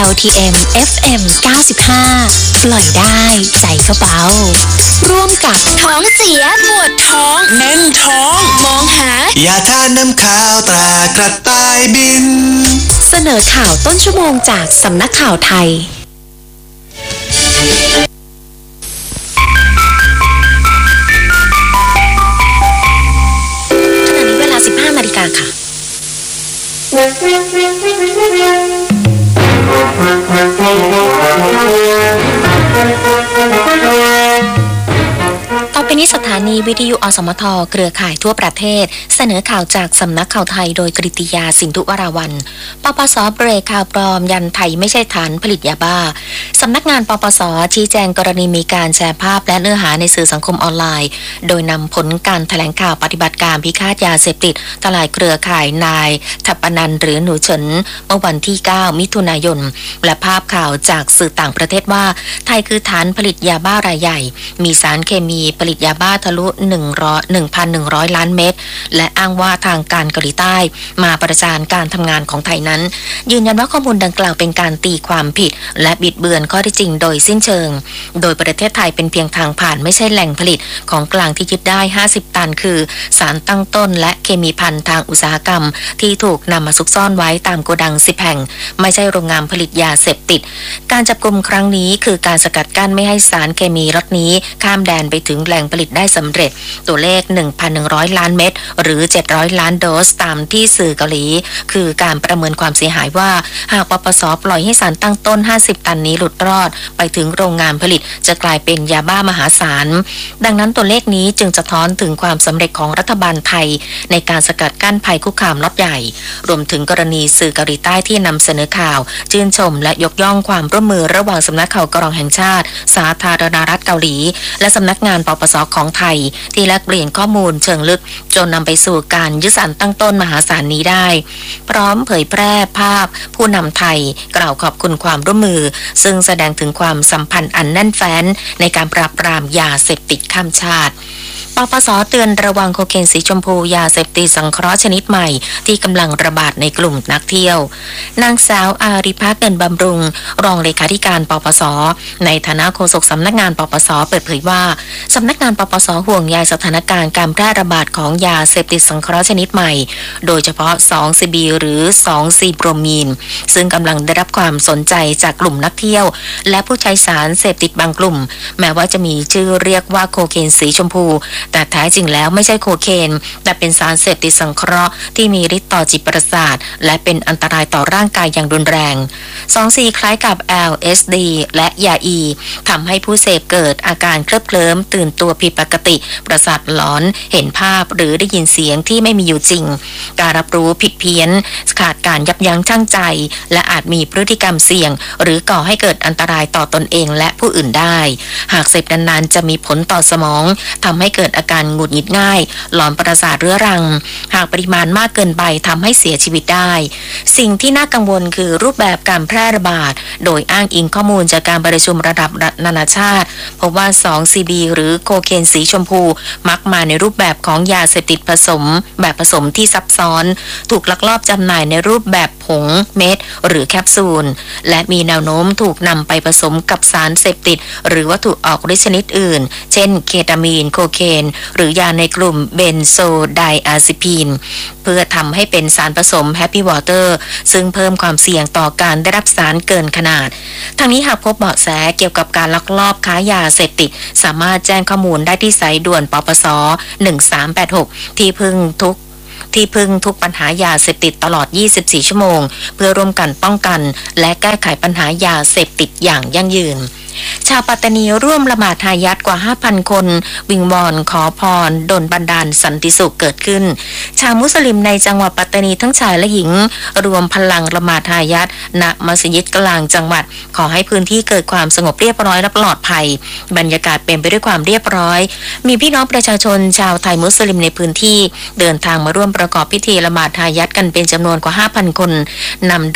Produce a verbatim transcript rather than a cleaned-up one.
ล ที เอ็ม เอฟ เอ็ม เก้าสิบห้า ปล่อยได้ใจก็เบาร่วมกับท้องเสียปวดท้องแน่นท้องมองหายาทานน้ำขาวตรากระต่ายบินเสนอข่าวต้นชั่วโมงจากสำนักข่าวไทยขณะนี้เวลา สิบห้า นาฬิกาค่ะต่อไปนี้สถานีวิทยุอสมทเครือข่ายทั่วประเทศเสนอข่าวจากสำนักข่าวไทยโดยกฤติยาสินธุวราวัลย์ปปส.เบรกข่าวปลอมยันไทยไม่ใช่ฐานผลิตยาบ้าสำนักงานปปส.ชี้แจงกรณีมีการแชร์ภาพและเนื้อหาในสื่อสังคมออนไลน์โดยนำผลการแถลงข่าวปฏิบัติการพิฆาตยาเสพติดทลายเครือข่ายนายทัปปนันท์หรือหนูเฉินเมื่อวันที่เก้ามิถุนายนและภาพข่าวจากสื่อต่างประเทศว่าไทยคือฐานผลิตยาบ้ารายใหญ่มีสารเคมีผลิตยาบ้าทะลุหนึ่งพันหนึ่งร้อยล้านเม็ดและอ้างว่าทางการเกาหลีใต้มาประจานการทำงานของไทยนั้นยืนยันว่าข้อมูลดังกล่าวเป็นการตีความผิดและบิดเบือนข้อเท็จจริงโดยสิ้นเชิงโดยประเทศไทยเป็นเพียงทางผ่านไม่ใช่แหล่งผลิตของกลางที่ยึดได้ห้าสิบตันคือสารตั้งต้นและเคมีภัณฑ์ทางอุตสาหกรรมที่ถูกนำมาซุกซ่อนไว้ตามโกดังสิบแห่งไม่ใช่โรงงานผลิตยาเสพติดการจับกุมครั้งนี้คือการสกัดกั้นไม่ให้สารเคมีล็อตนี้ข้ามแดนไปถึงแหล่งผลิตได้สำเร็จตัวเลข หนึ่งพันหนึ่งร้อยล้านเม็ดหรือเจ็ดร้อยล้านโดสตามที่สื่อเกาหลีคือการประเมินความเสียหายว่าหากปปส.ปล่อยให้สารตั้งต้นห้าสิบตันนี้หลุดรอดไปถึงโรงงานผลิตจะกลายเป็นยาบ้ามหาศาลดังนั้นตัวเลขนี้จึงสะท้อนถึงความสำเร็จของรัฐบาลไทยในการสกัดกั้นภัยคุกคามล็อตใหญ่รวมถึงกรณีสื่อเกาหลีใต้ที่นำเสนอข่าวชื่นชมและยกย่องความร่วมมือระหว่างสำนักข่าวกรองแห่งชาติสาธารณรัฐเกาหลีและสำนักงานปปส.ของไทยที่แลกเปลี่ยนข้อมูลเชิงลึกจนนำไปสู่การยึดสารตั้งต้นมหาศาลนี้ได้พร้อมเผยแพร่ภาพผู้นำไทยกล่าวขอบคุณความร่วมมือซึ่งแสดงถึงความสัมพันธ์อันแน่นแฟ้นในการปราบปรามยาเสพติดข้ามชาติปปส.เตือนระวังโคเคนสีชมพูยาเสพติดสังเคราะห์ชนิดใหม่ที่กำลังระบาดในกลุ่มนักเที่ยวนางสาวอาริภาเงินบำรุงรองเลขาธิการปปส.ในฐานะโฆษกสำนักงานปปส.เปิดเผยว่าสำนักงานปปส.ห่วงใยสถานการณ์การแพร่ระบาดของยาเสพติดสังเคราะห์ชนิดใหม่โดยเฉพาะ สอง ซี บี หรือ สอง ซี โบรมีนซึ่งกำลังได้รับความสนใจจากกลุ่มนักเที่ยวและผู้ใช้สารเสพติดบางกลุ่มแม้ว่าจะมีชื่อเรียกว่าโคเคนสีชมพูแต่แท้จริงแล้วไม่ใช่โคเคนแต่เป็นสารเสพติดสังเคราะห์ที่มีฤทธิ์ต่อจิตประสาทและเป็นอันตรายต่อร่างกายอย่างรุนแรง สอง ซี คล้ายกับ แอล เอส ดี และยาอีทำให้ผู้เสพเกิดอาการเคลิบเคลิ้มตื่นตัวผิดปกติประสาทหลอนเห็นภาพหรือได้ยินเสียงที่ไม่มีอยู่จริงการรับรู้ผิดเพี้ยนขาดการยับยั้งชั่งใจและอาจมีพฤติกรรมเสี่ยงหรือก่อให้เกิดอันตรายต่อตนเองและผู้อื่นได้หากเสพนานๆจะมีผลต่อสมองทำให้เกิดอาการหงุดหงิดง่ายหลอนประสาทเรื้อรังหากปริมาณมากเกินไปทำให้เสียชีวิตได้สิ่งที่น่ากังวลคือรูปแบบการแพร่ระบาดโดยอ้างอิงข้อมูลจากการประชุมระดับนานาชาติพบว่า สอง ซี บี หรือโคเคนสีชมพูมักมาในรูปแบบของยาเสพติดผสมแบบผสมที่ซับซ้อนถูกลักลอบจำหน่ายในรูปแบบผงเม็ดหรือแคปซูลและมีแนวโน้มถูกนำไปผสมกับสารเสพติดหรือวัตถุออกฤทธิ์ชนิดอื่นเช่นเคตามีนโคเคนหรือยาในกลุ่มเบนโซไดอะซิพีนเพื่อทำให้เป็นสารผสมแฮปปี้วอเตอร์ซึ่งเพิ่มความเสี่ยงต่อการได้รับสารเกินขนาดทั้งนี้หากพบเบาะแสเกี่ยวกับการลักลอบค้ายาเสพติดสามารถแจ้งข้อมูลได้ที่สายด่วนปปสหนึ่งสามแปดหกที่พึ่งทุกที่พึ่งทุกปัญหายาเสพติดตลอดยี่สิบสี่ชั่วโมงเพื่อร่วมกันป้องกันและแก้ไขปัญหายาเสพติดอย่างยั่งยืนชาวปัตตานีร่วมละหมาดทายัดกว่า ห้าพัน คนวิงวอนขอพรดลบันดาลสันติสุขเกิดขึ้นชาวมุสลิมในจังหวัดปัตตานีทั้งชายและหญิงรวมพลังละหมาดทายัดณมัสยิดกลางจังหวัดขอให้พื้นที่เกิดความสงบเรียบร้อยและปลอดภัยบรรยากาศเป็นไปด้วยความเรียบร้อยมีพี่น้องประชาชนชาวไทยมุสลิมในพื้นที่เดินทางมาร่วมประกอบพิธีละหมาดทายัดกันเป็นจำนวนกว่า ห้าพัน คนนำ